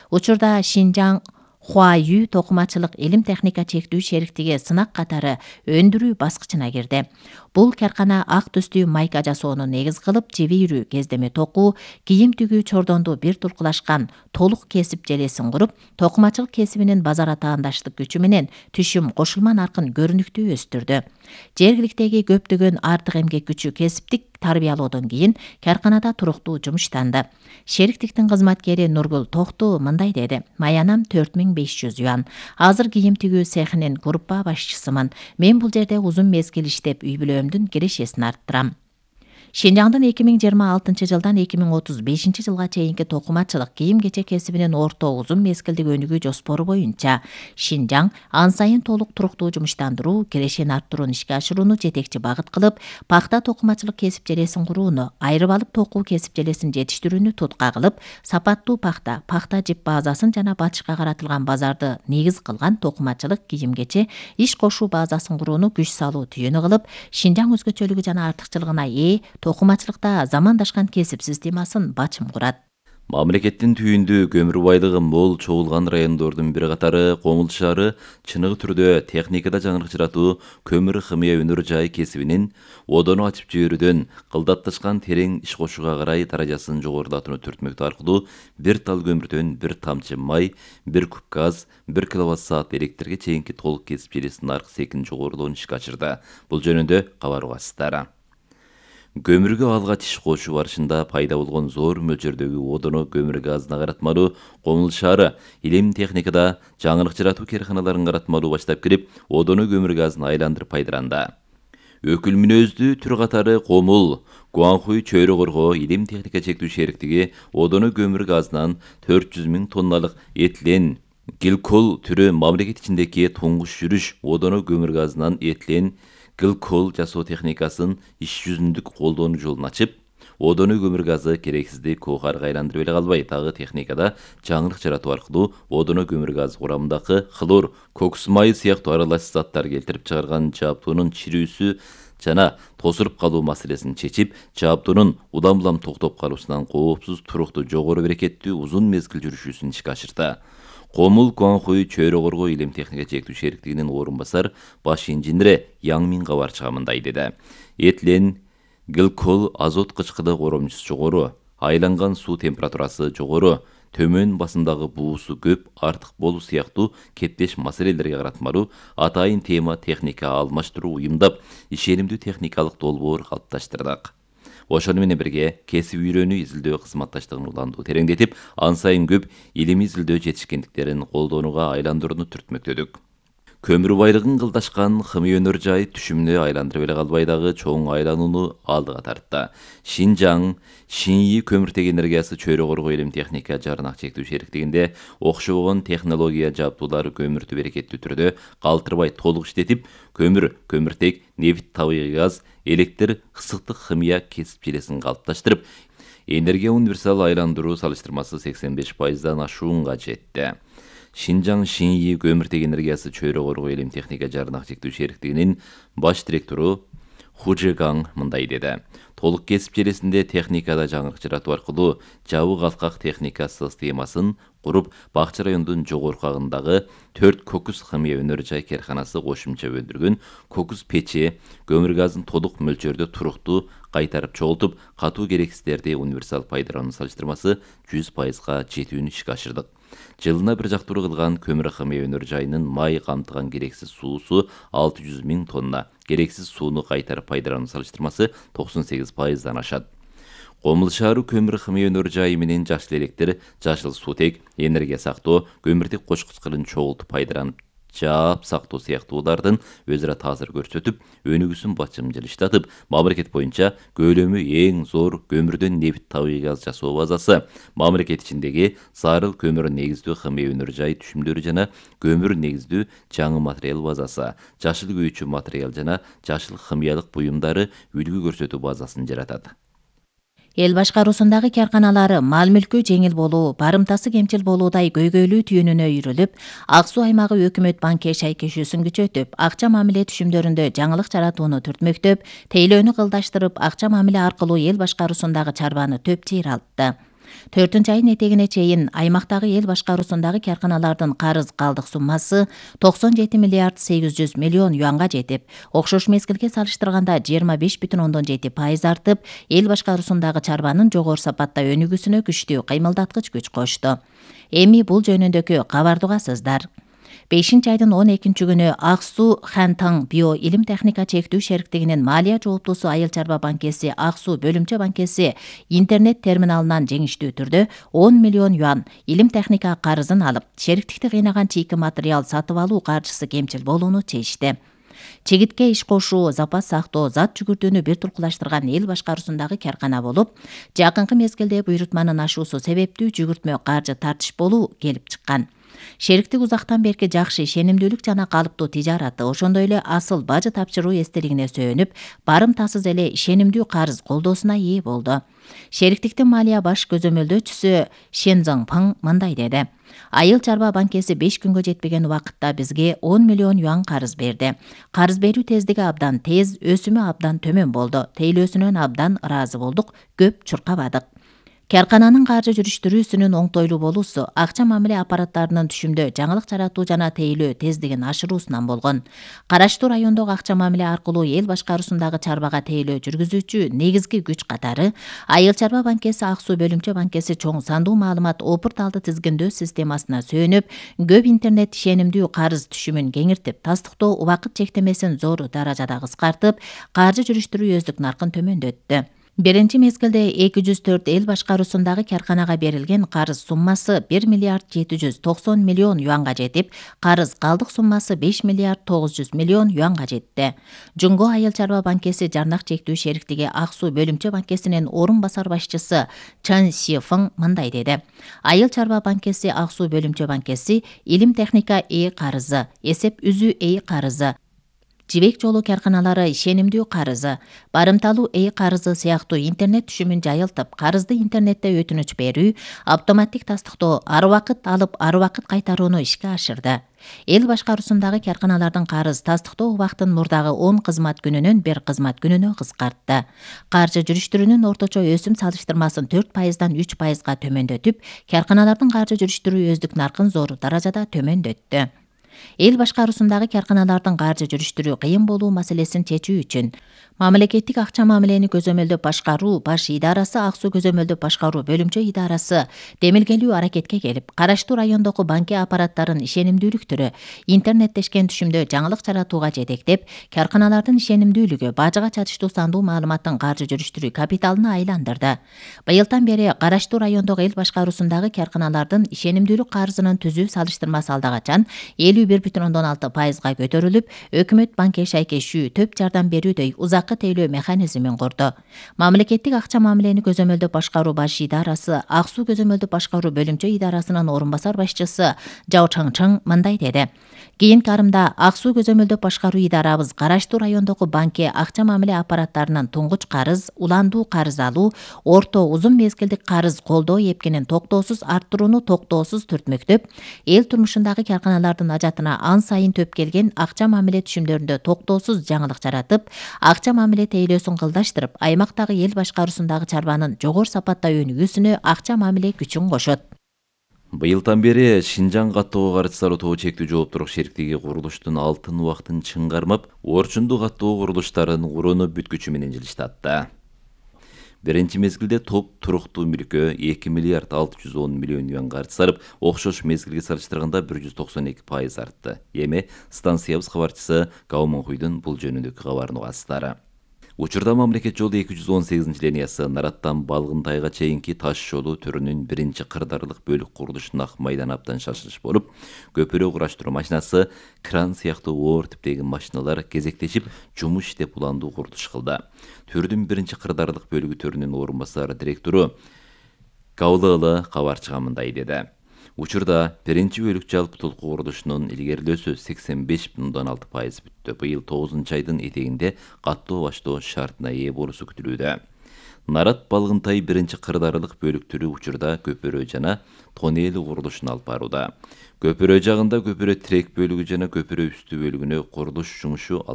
Учурда Шинжаң Хуайю токумачылык илим техника чектүү шериктиги сынак катары өндүрүү баскычына кирди. Бул каркана ак түстүү майка жасоону негиз кылып, жебийрүү кездеме токуу, кийим тигүү чордонду бир туркулашкан толук кесип желесин куруп, токумачылык кесибинин базар атаандаштык күчү менен түшүм кошулма наркын көрүнүктүү өстүрдү. Жергиликтеги көптөгөн артык эмгек күчү кесиптик тарбиялоодон кийин карканада туруктуу жумуштанды. Шериктиктин кызматкери Нургул Токту мындай деди: "Маянам 4500 юан. Азыр кийим тигүү цехинин группа башчысымын. Мен бул жерде узун мезгил иштеп, үй бүлөмдүн кирешесин арттырам." Шинжаңдын 2026 жылдан 2035 жылга чейинки токумачылык кийим-кече кесибинин орто узун мезгилдик өнүгүү жоспору боюнча Шинжаң ан сайын толук туруктуу жумуштандыруу, кирешени арттырууну ишке ашырууну жетекчи багыт кылып, пахта токумачылык кесип желесин курууну, айрып алып токуу кесип желесин жетиштирүүнү тутка кылып, сапаттуу пахта, пахта жип базасын жана батышка каратылган базарды негиз кылган токумачылык кийим-кече иш кошуу базасын курууну күч салуу түйүнү кылып, Шинжаң өзгөчөлүгү жана артыкчылыгына ээ токумачылыкта замандашкан кесип системасын бачым курат. Мамлекеттин түйүндү көмүр байлыгы мол чогулган райондордун бир катары Комул шаары чыныгы түрдө техникада жаңылык жаратуу, көмүр химия өнөр жай кесибинин одону ачып жиберүүдөн кылдатташкан терең иш кошууга карай даражасын жогорулатууну түртмөктүү аркылуу бир тал көмүрдөн бир тамчы май, бир куб газ, 1 киловатт-саат электрге чейинки толук кесип желесинин аркы секин жогорулоонун ишке ашырды. Бул жөнүндө кабар угасыздар. Көмүргө алга тиш кошуу барышында пайда болгон зор мөлчөрдөгү одону көмүр газына каратмалуу Комул шаары илим техникада жаңылык жаратуу керканаларын каратмалуу баштап кирип, одону көмүр газын айландырып пайдаланды. Өкүл мүнөздүү түр катары Комул, Гуанхуй чөйрө коргоо илим техника чектүү шериктиги одону көмүр газынан 400 000 тонналык этилен гликол түрү мамлекет ичиндеги туңгуш жүрүш одону көмүр газынан этилен гликол жасоо техникасын иш жүзүндүк колдонуу жолун ачып, одону көмүр газы керексиздик коохарга айландырып эле калбай, дагы техникада жаңылык жаратуу аркылуу одону көмүр газы курамындагы хлор, кокус майы сыяктуу аралаш заттар келтирип чыгарган жааптуунун чирүүсү жана тосуруп калуу маселесин чечип, жааптуунун улам-улам токтоп калуусунан коопсуз, туруктуу, жогору берекеттүү узун мезгил жүрүшүүсүн ишке ашырды. Комул Гуанхуй чөйрө коргоо илим техника чектүү шериктигинин орун басар баш инженери Яң Мин кабарчыга мындай деди: "Этилен гликол азот кычкылы коромчусу жогору, айланган суу температурасы жогору, төмөн басымдагы буусу көп, артык болуу сыяктуу кептеш маселелерге каратмалуу атайын тема техника алмаштыруу уюмдап, ишенимдүү техникалык долбоор калыпташтырдык. Ошону менен бирге кесип үйрөнүү изилдөө кызматташтыгын улантуу тереңдетип, ан сайын көп илимий изилдөө жетишкендиктерин колдонууга айландырууну түртмөктөдүк. Көмүр байлыгын кылдашкан химия өнөр жай түшүмүнө айландырып эле калбай, дагы чоң айланууну алдыга тартты. Шинжаң Шинйи көмүртек энергиясы чөйрө коргоо илим техника жарнак чектүү шериктигинде окшобогон технология жабдуулар көмүрдү берекеттүү түрдө калтырбай толук иштетип, көмүр, көмүртек, нефть, табигый газ, электр, ысыктык химия кесип желесин калыпташтырып, энергия универсал айландыруу салыштырмасы 85%дан ашуунга жетти. Шинжаң Шинйи көмүртек энергиясы чөйрө коргоо илим техника жарнак чектүү шериктигинин баш директору Хужегаң мындай деди: "Толук кесип желесинде техникада жаңылык жаратуу аркылуу жабы калкак техника системасын куруп, Бакчы районунун жогорку агындагы 4 кокус химия өнөр жай керканасы кошумча өндүргөн кокус печи көмүр газын толук мөлчөрдө туруктуу кайтарып чогултуп, катуу керексиздерди универсал пайдалануу салыштырмасы 100%га жетүүнү ишке ашырдык. Жылына бир жактыруу кылган көмүр химия өнөр жайынын май камтыган керексиз суусу 600 000 тонна, керексиз сууну кайтарып пайдалануу салыштырмасы 98%дан ашат. Комул шаары көмүр химия өнөр жайы менен жашыл электр, жашыл суутек, энергия сактоо, көмүртек кочкучкылын чогултуп пайдаланып жаап сактоо сыяктуулардын өз ара таасир көрсөтүп, өнүгүүсүн бачым жылыштатып, мамлекет боюнча көлөмү эң зор көмүрдөн нефть, табигый газ жасоо базасы, мамлекет ичиндеги зарыл көмүр негиздүү химия өнөр жай түшүмдөрү жана көмүр негиздүү жаңы материал базасы, жашыл күйүүчү материал жана жашыл химиялык буюмдары үлгү көрсөтүү базасын жаратат. Эл башкаруусундагы карканалары мал-мүлкү жеңил болуу, барымтасы кемчил болуудай көйгөйлүү түйүнүнө үйрүлүп, Ак Суу аймагы өкмөт банк шайкешүүсүн күчөтүп, акча мамиле түшүмдөрүндө жаңылык жаратууну түртмөктөп, тейлөөнү кылдаштырып, акча мамиле аркылуу эл башкаруусундагы чарбаны төп жийралтты. 4 айдын этегине чейин аймактагы эл башкаруусундагы карканалардын карыз калдык суммасы 97 миллиард 800 миллион юанга жетип, окшош мезгилге салыштырганда 25,7% артып, эл башкаруусундагы чарбанын жогору сапатта өнүгүүсүнө күчтүү кыймылдаткыч күч кошту. Эми бул жөнүндөгү кабарды угасыздар. 5 айдын 12 күнү Ак Суу Хантаң био илим техника чектүү шериктигинин малия жооптуусу Айыл чарба банкеси Ак Суу бөлүмчө банкеси интернет терминалынан жеңиштүү түрдө 10 миллион юан илим техника карызын алып, шериктикти кыйнаган чийки материал сатып алуу каржысы кемчил болууну чечти. Чегитке иш кошуу, запас сактоо, зат жүгүртүүнү бир туркулаштырган эл башкаруусундагы каркана болуп, жакынкы мезгилде буйрутманын ашуусу себептүү жүгүртмө каржы тартыш болуу келип чыккан. Шериктик узактан берки жакшы ишенимдүүлүк жана калыптуу тижараты, ошондой эле асыл бажы тапшыруу эстелигине сөөнүп, барымтасыз эле ишенимдүү карыз колдоосуна ээ болду. Шериктиктин малия баш көзөмөлдөөчүсү Шен Заңпаң мындай деди: Айыл чарба банкеси 5 күнгө жетпеген убакытта бизге 10 миллион юан карыз берди. Карыз берүү тездиги абдан тез, өсүмү абдан төмөн болду. Тейлөөсүнөн абдан ыраазы болдук, көп чуркабадык. Каркананын каржы жүрүштүрүүсүнүн оңтойлуу болуусу акча мамиле аппараттарынын түшүмдө жаңылык жаратуу жана тейлөө тездигин ашыруусунан болгон. Караштуу райондогу акча мамиле аркылуу эл башкаруусундагы чарбага тейлөө жүргүзүүчү негизги күч катары Айыл чарба банкеси Ак Суу бөлүмчө банкеси чоң сандуу маалымат опурталды тизгиндөө системасына сөөнүп, көп интернет ишенимдүү карыз түшүмүн кеңиртип, тастыктоо убакыт чектемесин зор даражада кыскартып, каржы жүрүштүрүү өздүк наркын төмөндөттү. Биринчи мезгилде 204 эл башкаруусундагы карканага берилген карыз суммасы 1 миллиард 790 миллион юанга жетип, карыз калдык суммасы 5 миллиард 900 миллион юанга жетти. Жунго Айыл чарба банкеси жарнак чектүү шериктиги Ак Суу бөлүмчө банкесинин орун басар башчысы Чан Сифeng мындай деди: Айыл чарба банкеси Ак Суу бөлүмчө банкеси илим техника карызы, эсеп үзүү карызы, жибек жолу карканалары ишенимдүү карызы, барымталуу карызы сыяктуу интернет түшүмүн жайылтып, карызды интернетте өтүнүч берүү, автоматтик тастыктоо, ар убакыт алып, ар убакыт кайтарууну ишке ашырды. Эл башкаруусундагы карканалардын карыз тастыктоо убактын мурдагы 10 кызмат күнүнөн 1 кызмат күнүнө кыскартты. Каржы жүрүштүрүүнүн орточо өсүм салыштырмасын 4%дан 3%га төмөндөтүп, карканалардын каржы жүрүштүрүү өздүк наркын зор даражада төмөндөттү. Эл башкаруусундагы карканалардын каржы жүрүштүрүү кыйын болуу маселесин чечүү үчүн мамлекеттик акча мамилени көзөмөлдөп башкаруу баш идарасы Ак Суу көзөмөлдөп башкаруу бөлүмчө идарасы демилгелүү аракетке келип, караштуу райондогу банке аппараттарын ишенимдүүлүктөрү интернеттешкен түшүмдө жаңылык жаратууга жетектеп, карканалардын ишенимдүүлүгү бажыга чатыштуу сандуу маалыматтын каржы жүрүштүрүү капиталына айландырды. Быйылдан бери караштуу райондогу эл башкаруусундагы карканалардын ишенимдүүлүк карызынын түзүү салыштырмасы алдагачан 51,6%га көтөрүлүп, өкмөт банкке шайкешүү төп жардам берүүдөй узаккы тейлөө механизмин курду. Мамлекеттик акча мамилени көзөмөлдөп башкаруу баш идарасы Ак Суу көзөмөлдөп башкаруу бөлүмчө идарасынын орун басар башчысы Жао Чаңчаң мындай деди: Кийинки арымда Ак Суу көзөмөлдөп башкаруу идарабыз караштуу райондогу банке акча мамиле аппараттарынын туңгуч карыз, уландуу карыз алуу, орто узун мезгилдик карыз колдоо эпкенин токтоосуз арттырууну токтоосуз түртмөктөп, эл турмушундагы карканалардын ажатына ан сайын төп келген акча мамиле түшүмдөрүндө токтоосуз жаңылык жаратып, акча мамиле тейлөөсүн кылдаштырып, аймактагы эл башкаруусундагы чарбанын жогору сапатта өнүгүүсүнө акча мамиле күчүн кошот. Быйылдан бери Шинжаң каттоого каршы салуу чектүү жооптуулук шериктиги курулуштун алтын убактын чың кармап, орчундуу каттоо курулуштарын курууну бүткүчү менен жылыштатты. Биринчи мезгилде топ туруктуу мүлккө 2 миллиард 610 миллион юан каржы сарып, окшош мезгилге салыштырганда 192% артты. Эми станциябыз кабарчысы Гау Монхуйдун бул жөнүндөгү кабарын угасыздар. Учурда мамлекет жолу 218-линиясы Нараттан Балгынтайга чейинки таш жолу түрүнүн биринчи кырдаарлык бөлүк курулушуна майдан абдан шашылыш болуп, көпүрө кураштыруу машинасы, кран сыяктуу оор типтеги машиналар кезектешип, жумуш иштеп уландуу курулуш кылды. Түрдүн биринчи кырдаарлык бөлүгү төрүнүн орун басар директору Каулалы кабарчыга мындай деди: Учурда биринчи бөлүк жалпы толку курулушунун илгерилөөсү 85,6% бүттү. Быйыл 9 айдын этегинде каттоо баштоо шартына ээ болуусу күтүлүүдө. Нарат Балгынтай биринчи кырдаарлык бөлүктөрү учурда көпүрө жана тоннели курулушун алып барууда. Көпүрө жагында көпүрө тирек бөлүгү жана көпүрө үстү бөлүгүнө курулуш жумушу